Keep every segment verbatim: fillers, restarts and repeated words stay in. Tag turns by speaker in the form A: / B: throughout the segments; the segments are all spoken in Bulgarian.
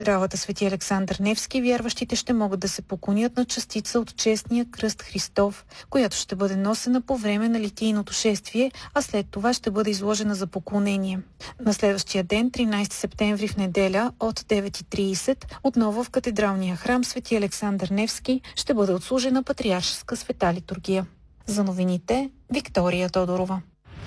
A: катедралата Свети Александър Невски вярващите ще могат да се поклонят на частица от честния кръст Христов, която ще бъде носена по време на литийното шествие, а след това ще бъде изложена за поклонение. На следващия ден, тринайсети септември в неделя от девет и трийсет, отново в катедралния храм Свети Александър Невски ще бъде отслужена патриаршеска света литургия. За новините, Виктория Тодорова.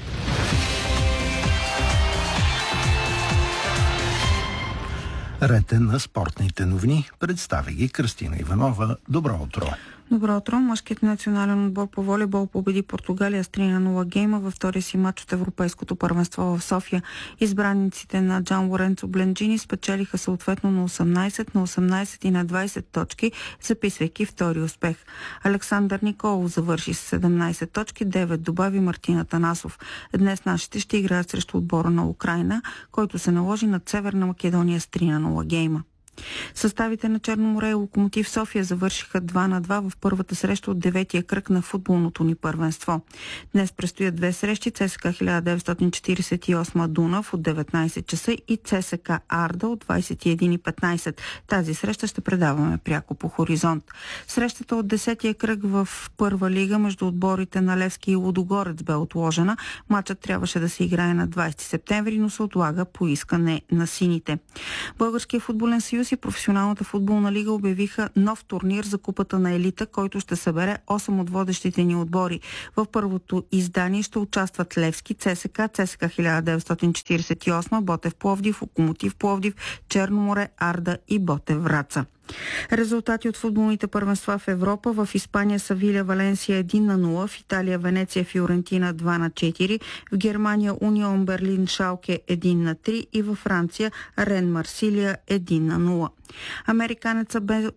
B: Ред е на спортните новини. Представи ги Кристина Иванова. Добро утро!
C: Добро утро! Мъжкият национален отбор по волейбол победи Португалия с три на нула гейма във втория си матч от Европейското първенство в София. Избраниците на Джан Лоренцо Бленджини спечелиха съответно на осемнайсет, на осемнайсет и на двайсет точки, записвайки втори успех. Александър Николов завърши с седемнайсет точки, девет добави Мартина Танасов. Днес нашите ще играят срещу отбора на Украйна, който се наложи над Северна Македония с три на нула гейма. Съставите на Черно море и Локомотив София завършиха два на два в първата среща от деветия кръг на футболното ни първенство. Днес предстоят две срещи: ЦСКА хиляда деветстотин четирийсет и осем Дунав от деветнайсет часа и ЦСКА Арда от двайсет и един и петнайсет. Тази среща ще предаваме пряко по Хоризонт. Срещата от десетия кръг в първа лига между отборите на Левски и Лудогорец бе отложена. Матчът трябваше да се играе на двайсети септември, но се отлага по искане на сините. Българския футболен съюз и Професионалната футболна лига обявиха нов турнир за Купата на елита, който ще събере осем от водещите ни отбори. В първото издание ще участват Левски, ЦСКА, ЦСКА хиляда деветстотин четирийсет и осем, Ботев Пловдив, Локомотив Пловдив, Черно море, Арда и Ботев Враца. Резултати от футболните първенства в Европа: в Испания Севиля Валенсия един на нула, в Италия Венеция Фиорентина два на четири, в Германия Унион Берлин Шалке един на три и във Франция Рен Марсилия един на нула. Американеца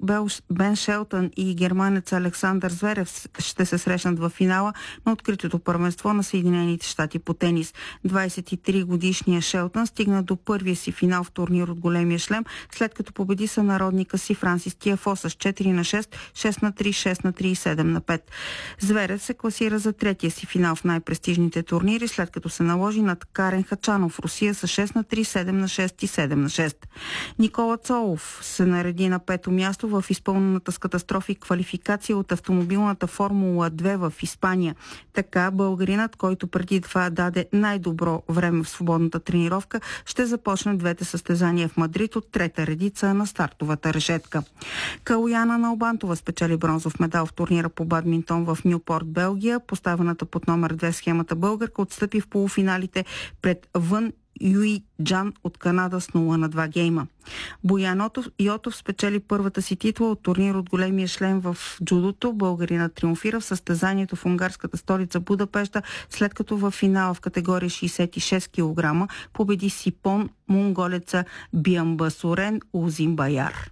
C: Бен Шелтън и германеца Александър Зверев ще се срещнат в финала на откритото първенство на Съединените щати по тенис. двайсет и три годишният Шелтън стигна до първия си финал в турнир от големия шлем, след като победи сънародника си Франсис Тиафо с четири на шест, шест на три, шест на три и седем на пет. Зверев се класира за третия си финал в най-престижните турнири, след като се наложи над Карен Хачанов в Русия с шест на три, седем на шест и седем на шест. Никола Цолов се нареди на пето място в изпълнената с катастрофи квалификация от автомобилната Формула две в Испания. Така българинът, който преди това даде най-добро време в свободната тренировка, ще започне двете състезания в Мадрид от трета редица на стартовата решетка. Калояна Налбантова спечели бронзов медал в турнира по бадминтон в Нюпорт, Белгия. Поставената под номер две схемата българка отстъпи в полуфиналите пред Вън Юи Джан от Канада с нула на два гейма. Боян Йотов спечели първата си титла от турнир от големия шлем в джудото. Българинът триумфира в състезанието в унгарската столица Будапеща, след като в финала в категория шейсет и шест килограма победи Сипон монголеца Биамбасурен Узимбаяр.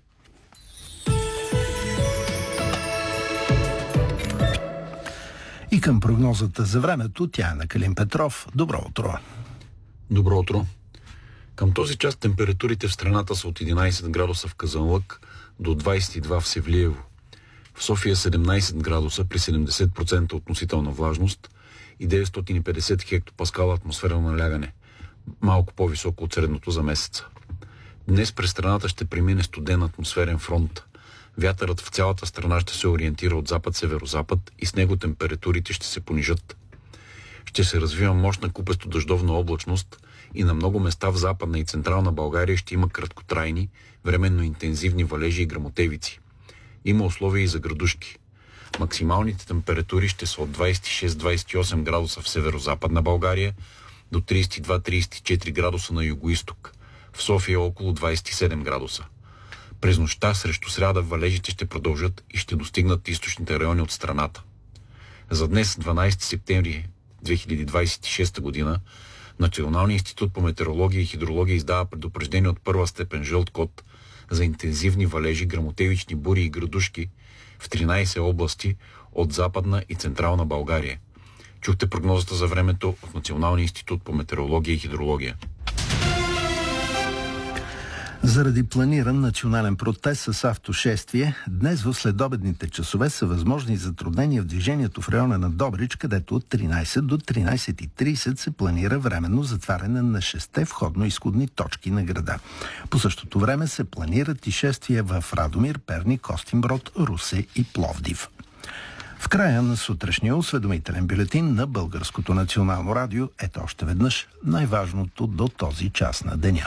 B: И към прогнозата за времето, тя е на Калин Петров. Добро утро!
D: Добро утро! Към този час температурите в страната са от единайсет градуса в Казанлък до двайсет и два в Севлиево. В София седемнайсет градуса при седемдесет процента относителна влажност и деветстотин и петдесет хектопаскала атмосферно налягане, малко по-високо от средното за месеца. Днес през страната ще премине студен атмосферен фронт. Вятърът в цялата страна ще се ориентира от запад-северозапад и с него температурите ще се понижат. Ще се развива мощна купесто-дъждовна облачност и на много места в Западна и Централна България ще има краткотрайни, временно интензивни валежи и гръмотевици. Има условия и за градушки. Максималните температури ще са от двайсет и шест до двайсет и осем градуса в Северо-Западна България до трийсет и два до трийсет и четири градуса на югоизток. В София около двайсет и седем градуса. През нощта срещу сряда валежите ще продължат и ще достигнат източните райони от страната. За днес, дванайсети септември две хиляди двайсет и шеста година, Националният институт по метеорология и хидрология издава предупреждение от първа степен жълт код за интензивни валежи, гръмотевични бури и градушки в тринайсет области от Западна и Централна България. Чухте прогнозата за времето от Националния институт по метеорология и хидрология.
B: Заради планиран национален протест с автошествие, днес в следобедните часове са възможни затруднения в движението в района на Добрич, където от тринайсет до тринайсет и трийсет се планира временно затваряне на шесте входно-изходни точки на града. По същото време се планират и шествия в Радомир, Перник, Костинброд, Русе и Пловдив. В края на сутрешния осведомителен бюлетин на Българското национално радио ето още веднъж най-важното до този час на деня.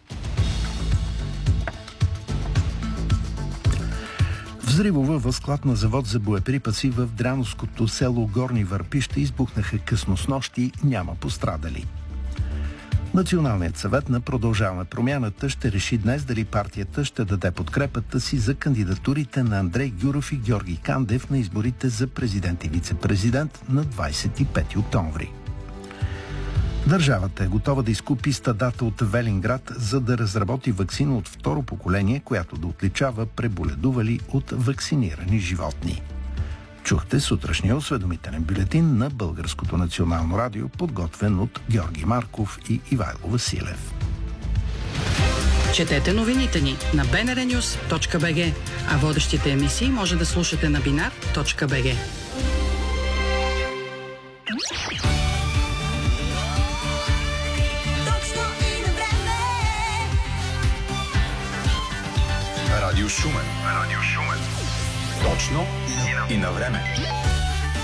B: Взривове в склад на завод за боеприпаси в Дряновското село Горни Върпища избухнаха късно снощи, няма пострадали. Националният съвет на Продължаваме промяната ще реши днес дали партията ще даде подкрепата си за кандидатурите на Андрей Гюров и Георги Кандев на изборите за президент и вице-президент на двайсет и пети октомври. Държавата е готова да изкупи стадата от Велинград, за да разработи ваксина от второ поколение, която да отличава преболедували от вакцинирани животни. Чухте сутрешния осведомителен бюлетин на Българското национално радио, подготвен от Георги Марков и Ивайло Василев.
E: Четете новините ни на би ен ар нюс точка би джи, а водещите емисии може да слушате на бинар точка би джи.
F: Радио Шумен. Радио Шумен. Точно и на време.